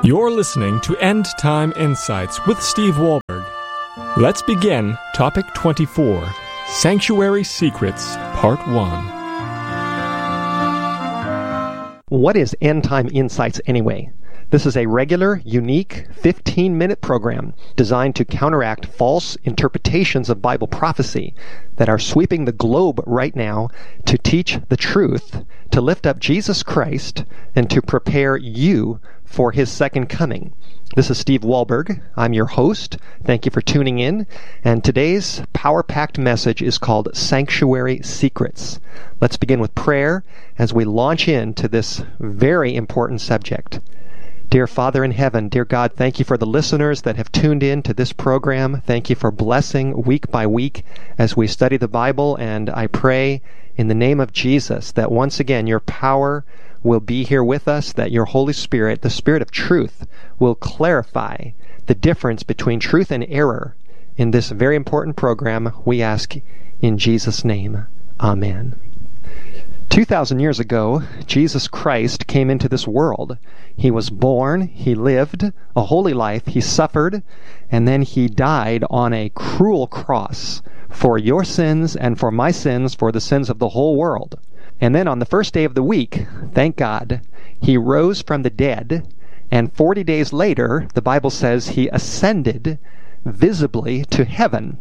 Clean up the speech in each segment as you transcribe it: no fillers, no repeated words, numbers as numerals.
You're listening to End Time Insights with Steve Wohlberg. Let's begin Topic 24, Sanctuary Secrets, Part 1. What is End Time Insights anyway? This is a regular, unique, 15-minute program designed to counteract false interpretations of Bible prophecy that are sweeping the globe right now to teach the truth, to lift up Jesus Christ, and to prepare you for His second coming. This is Steve Wohlberg. I'm your host. Thank you for tuning in. And today's power-packed message is called Sanctuary Secrets. Let's begin with prayer as we launch into this very important subject. Dear Father in heaven, dear God, thank you for the listeners that have tuned in to this program. Thank you for blessing week by week as we study the Bible. And I pray in the name of Jesus that once again your power will be here with us, that your Holy Spirit, the Spirit of truth, will clarify the difference between truth and error in this very important program. We ask in Jesus' name. Amen. 2,000 years ago, Jesus Christ came into this world. He was born, he lived a holy life, he suffered, and then he died on a cruel cross for your sins and for my sins, for the sins of the whole world. And then on the first day of the week, thank God, he rose from the dead, and 40 days later, the Bible says he ascended visibly to heaven.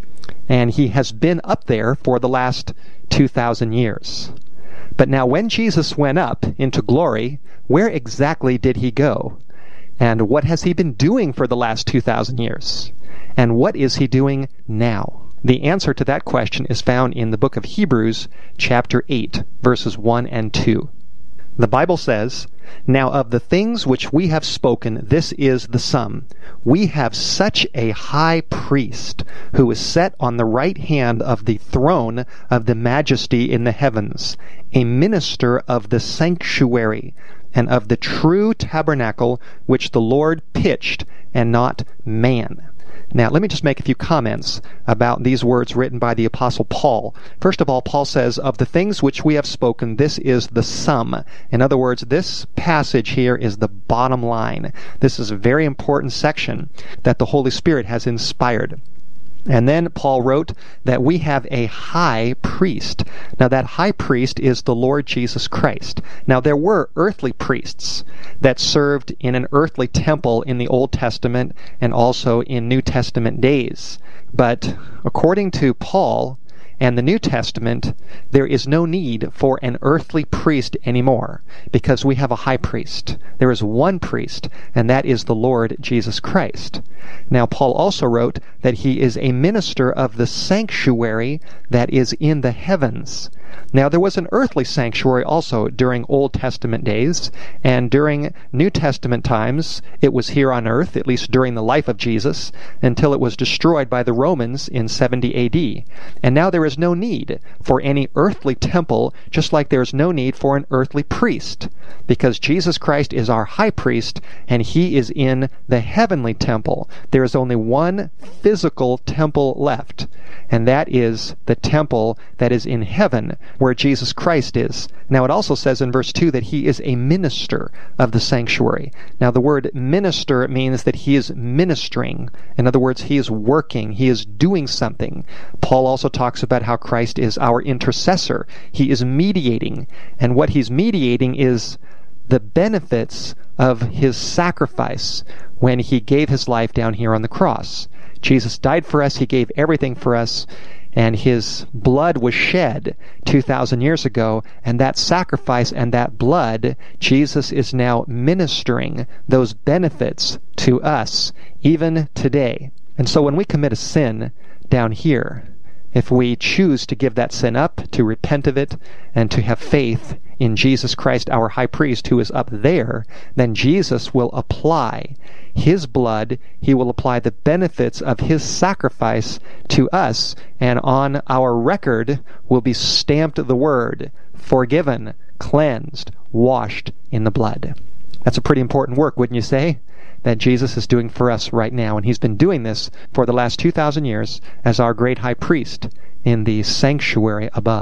And he has been up there for the last 2,000 years. But now when Jesus went up into glory, where exactly did he go? And what has he been doing for the last 2,000 years? And what is he doing now? The answer to that question is found in the book of Hebrews, chapter 8, verses 1 and 2. The Bible says, "Now of the things which we have spoken, this is the sum. We have such a high priest who is set on the right hand of the throne of the majesty in the heavens, a minister of the sanctuary and of the true tabernacle which the Lord pitched and not man." Now, let me just make a few comments about these words written by the Apostle Paul. First of all, Paul says, of the things which we have spoken, this is the sum. In other words, this passage here is the bottom line. This is a very important section that the Holy Spirit has inspired. And then Paul wrote that we have a high priest. Now that high priest is the Lord Jesus Christ. Now there were earthly priests that served in an earthly temple in the Old Testament and also in New Testament days. But according to Paul and the New Testament, there is no need for an earthly priest anymore because we have a high priest. There is one priest, and that is the Lord Jesus Christ. Now, Paul also wrote that he is a minister of the sanctuary that is in the heavens. Now, there was an earthly sanctuary also during Old Testament days, and during New Testament times, it was here on earth, at least during the life of Jesus, until it was destroyed by the Romans in 70 AD. And now there is no need for any earthly temple, just like there is no need for an earthly priest, because Jesus Christ is our high priest, and he is in the heavenly temple. There is only one physical temple left, and that is the temple that is in heaven, where Jesus Christ is. Now it also says in verse 2 that he is a minister of the sanctuary. Now the word minister means that he is ministering. In other words, he is working, he is doing something. Paul also talks about how Christ is our intercessor. He is mediating, and what he's mediating is the benefits of his sacrifice when he gave his life down here on the cross. Jesus died for us, he gave everything for us, and his blood was shed 2,000 years ago, and that sacrifice and that blood, Jesus is now ministering those benefits to us, even today. And so when we commit a sin down here, if we choose to give that sin up, to repent of it, and to have faith in Jesus Christ, our high priest, who is up there, then Jesus will apply his blood, he will apply the benefits of his sacrifice to us, and on our record will be stamped the word, forgiven, cleansed, washed in the blood. That's a pretty important work, wouldn't you say? That Jesus is doing for us right now, and he's been doing this for the last 2,000 years as our great high priest in the sanctuary above.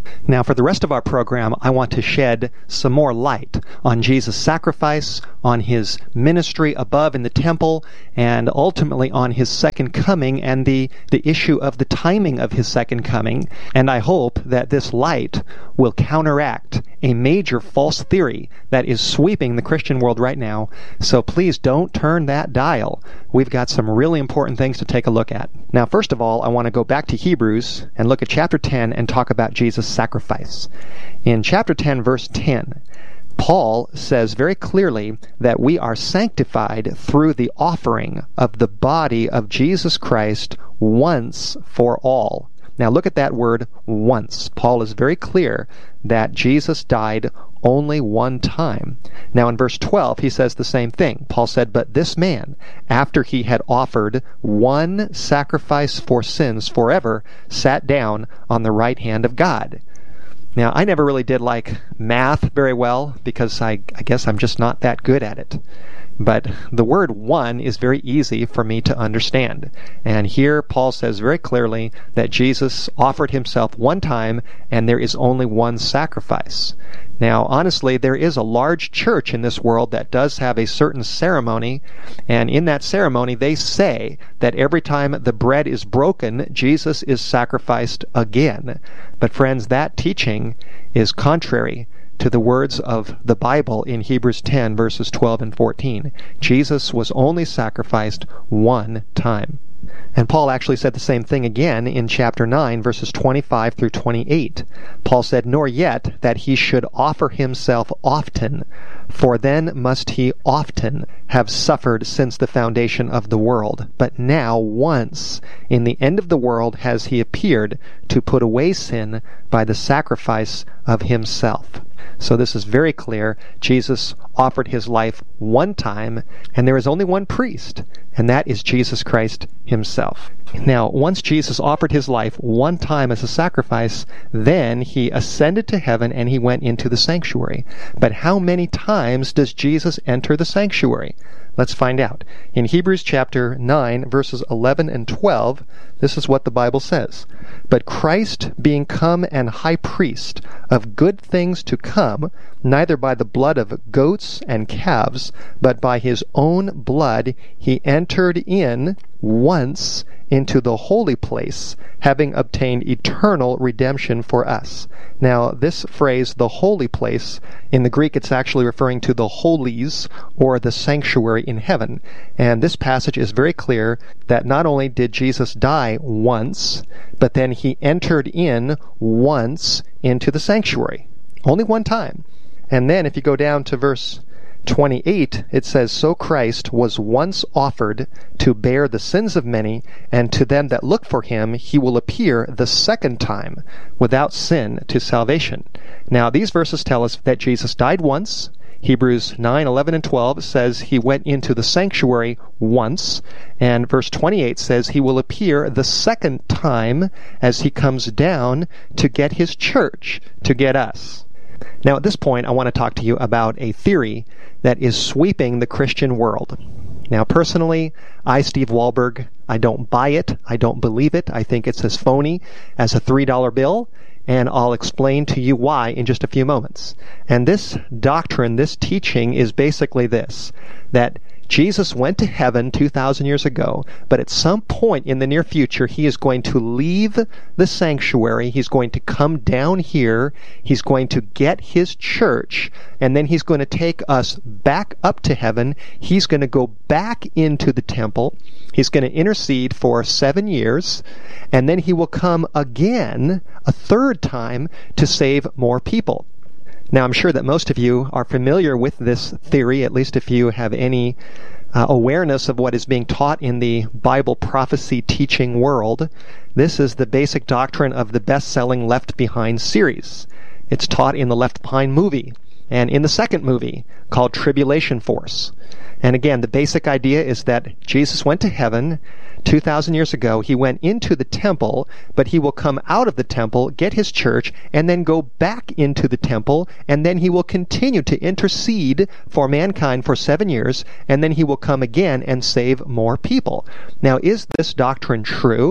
Now, for the rest of our program, I want to shed some more light on Jesus' sacrifice, on his ministry above in the temple, and ultimately on his second coming and the issue of the timing of his second coming. And I hope that this light will counteract a major false theory that is sweeping the Christian world right now. So please don't turn that dial. We've got some really important things to take a look at. Now, first of all, I want to go back to Hebrews and look at chapter 10 and talk about Jesus' sacrifice. In chapter 10, verse 10, Paul says very clearly that we are sanctified through the offering of the body of Jesus Christ once for all. Now look at that word, once. Paul is very clear that Jesus died only one time. Now in verse 12, he says the same thing. Paul said, "But this man, after he had offered one sacrifice for sins forever, sat down on the right hand of God." Now, I never really did like math very well because I guess I'm just not that good at it. But the word one is very easy for me to understand. And here Paul says very clearly that Jesus offered himself one time and there is only one sacrifice. Now, honestly, there is a large church in this world that does have a certain ceremony, and in that ceremony they say that every time the bread is broken, Jesus is sacrificed again. But friends, that teaching is contrary to the words of the Bible in Hebrews 10, verses 12 and 14. Jesus was only sacrificed one time. And Paul actually said the same thing again in chapter 9, verses 25 through 28. Paul said, "Nor yet that he should offer himself often, for then must he often have suffered since the foundation of the world. But now once, in the end of the world, has he appeared to put away sin by the sacrifice of himself." So this is very clear. Jesus offered his life one time, and there is only one priest, and that is Jesus Christ himself. Now, once Jesus offered his life one time as a sacrifice, then he ascended to heaven and he went into the sanctuary. But how many times does Jesus enter the sanctuary? Let's find out. In Hebrews chapter 9, verses 11 and 12, this is what the Bible says. "But Christ, being come an high priest of good things to come, neither by the blood of goats and calves, but by his own blood, he entered in once into the holy place, having obtained eternal redemption for us." Now, this phrase, the holy place, in the Greek it's actually referring to the holies, or the sanctuary in heaven. And this passage is very clear that not only did Jesus die once, but then he entered in once into the sanctuary. Only one time. And then if you go down to verse 28, it says, "So Christ was once offered to bear the sins of many, and to them that look for him he will appear the second time without sin to salvation." Now these verses tell us that Jesus died once. Hebrews 9, 11, and 12 says he went into the sanctuary once, and verse 28 says he will appear the second time as he comes down to get his church, to get us. Now at this point I want to talk to you about a theory that is sweeping the Christian world. Now personally, I, Steve Wahlberg, I don't buy it, I don't believe it, I think it's as phony as a $3 bill, and I'll explain to you why in just a few moments. And this doctrine, this teaching is basically this, that Jesus went to heaven 2,000 years ago, but at some point in the near future, he is going to leave the sanctuary, he's going to come down here, he's going to get his church, and then he's going to take us back up to heaven, he's going to go back into the temple, he's going to intercede for 7 years, and then he will come again, a third time, to save more people. Now, I'm sure that most of you are familiar with this theory, at least if you have any awareness of what is being taught in the Bible prophecy teaching world. This is the basic doctrine of the best-selling Left Behind series. It's taught in the Left Behind movie and in the second movie called Tribulation Force. And again, the basic idea is that Jesus went to heaven 2,000 years ago. He went into the temple, but he will come out of the temple, get his church, and then go back into the temple, and then he will continue to intercede for mankind for 7 years, and then he will come again and save more people. Now, is this doctrine true?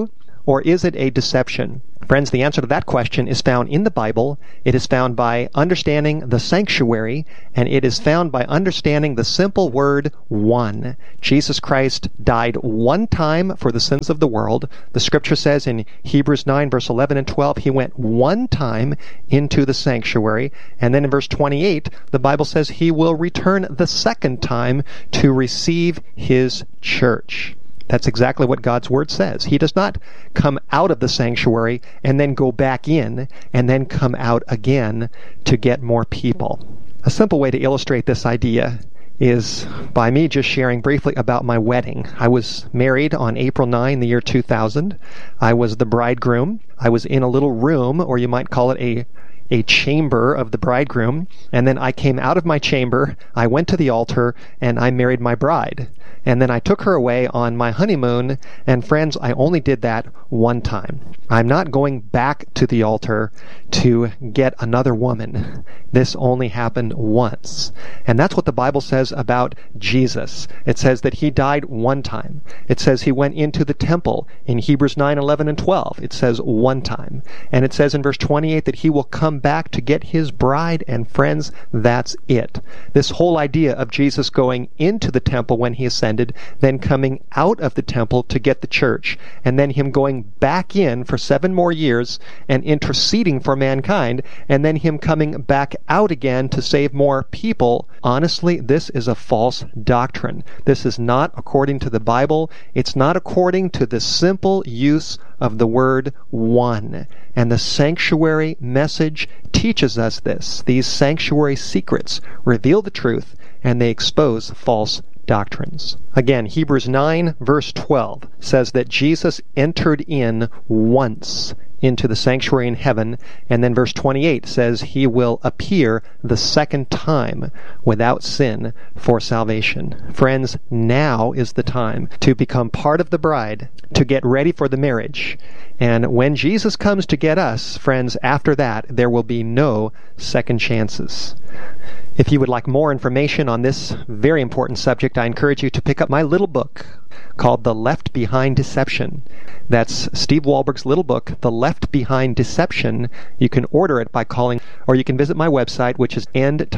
or is it a deception? Friends, the answer to that question is found in the Bible. It is found by understanding the sanctuary, and it is found by understanding the simple word one. Jesus Christ died one time for the sins of the world. The scripture says in Hebrews 9, verse 11 and 12, he went one time into the sanctuary. And then in verse 28, the Bible says he will return the second time to receive his church. That's exactly what God's Word says. He does not come out of the sanctuary and then go back in and then come out again to get more people. A simple way to illustrate this idea is by me just sharing briefly about my wedding. I was married on April 9, the year 2000. I was the bridegroom. I was in a little room, or you might call it a chamber of the bridegroom, and then I came out of my chamber, I went to the altar, and I married my bride. And then I took her away on my honeymoon, and friends, I only did that one time. I'm not going back to the altar to get another woman. This only happened once. And that's what the Bible says about Jesus. It says that he died one time. It says he went into the temple in Hebrews 9, 11, and 12. It says one time. And it says in verse 28 that he will come back to get his bride, and friends, that's it. This whole idea of Jesus going into the temple when he ascended, then coming out of the temple to get the church, and then him going back in for 7 more years and interceding for mankind, and then him coming back out again to save more people. Honestly, this is a false doctrine. This is not according to the Bible. It's not according to the simple use of the word one. And the sanctuary message teaches us this. These sanctuary secrets reveal the truth, and they expose false doctrines. Again, Hebrews 9, verse 12 says that Jesus entered in once into the sanctuary in heaven, and then verse 28 says he will appear the second time without sin for salvation. Friends, now is the time to become part of the bride, to get ready for the marriage. And when Jesus comes to get us, friends, after that, there will be no second chances. If you would like more information on this very important subject, I encourage you to pick up my little book called The Left Behind Deception. That's Steve Wohlberg's little book, The Left Behind Deception. You can order it by calling, or you can visit my website, which is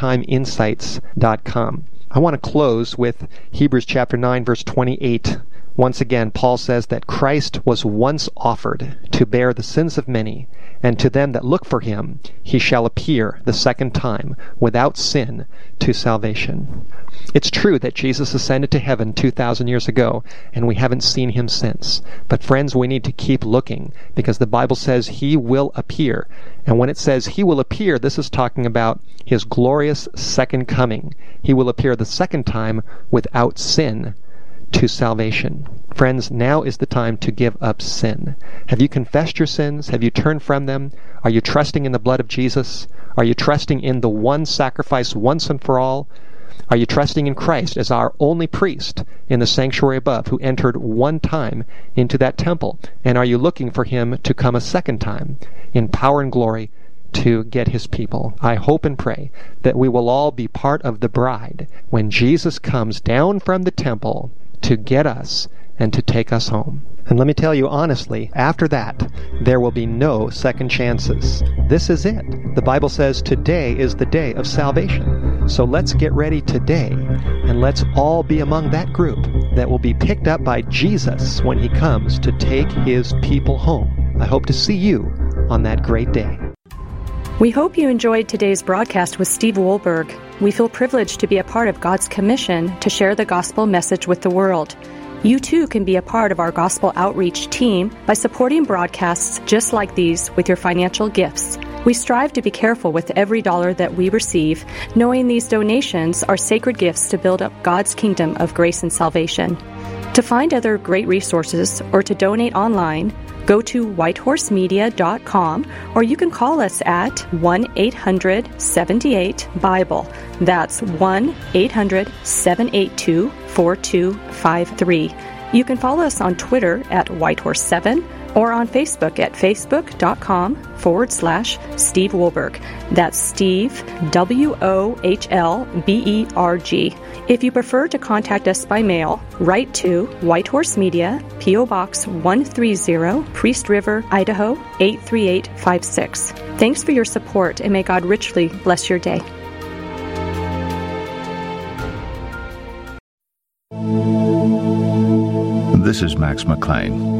endtimeinsights.com. I want to close with Hebrews chapter 9, verse 28. Once again, Paul says that Christ was once offered to bear the sins of many, and to them that look for him he shall appear the second time without sin to salvation. It's true that Jesus ascended to heaven 2,000 years ago, and we haven't seen him since. But friends, we need to keep looking, because the Bible says he will appear. And when it says he will appear, this is talking about his glorious second coming. He will appear the second time without sin to salvation. Friends, now is the time to give up sin. Have you confessed your sins? Have you turned from them? Are you trusting in the blood of Jesus? Are you trusting in the one sacrifice once and for all? Are you trusting in Christ as our only priest in the sanctuary above, who entered one time into that temple? And are you looking for him to come a second time in power and glory to get his people? I hope and pray that we will all be part of the bride when Jesus comes down from the temple to get us and to take us home. And let me tell you honestly, after that, there will be no second chances. This is it. The Bible says today is the day of salvation. So let's get ready today, and let's all be among that group that will be picked up by Jesus when he comes to take his people home. I hope to see you on that great day. We hope you enjoyed today's broadcast with Steve Wohlberg. We feel privileged to be a part of God's commission to share the gospel message with the world. You too can be a part of our gospel outreach team by supporting broadcasts just like these with your financial gifts. We strive to be careful with every dollar that we receive, knowing these donations are sacred gifts to build up God's kingdom of grace and salvation. To find other great resources or to donate online, go to whitehorsemedia.com, or you can call us at 1-800-78-BIBLE. That's 1-800-782-4253. You can follow us on Twitter at Whitehorse7 or on Facebook at facebook.com/Steve Wohlberg. That's Steve, Wohlberg. If you prefer to contact us by mail, write to White Horse Media, P.O. Box 130, Priest River, Idaho 83856. Thanks for your support, and may God richly bless your day. This is Max McLean.